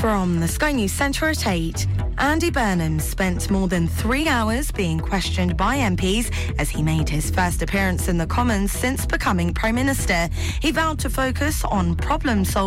From the Sky News Centre at 8, Andy Burnham spent more than 3 hours being questioned by MPs as he made his first appearance in the Commons since becoming Prime Minister. He vowed to focus on problem solving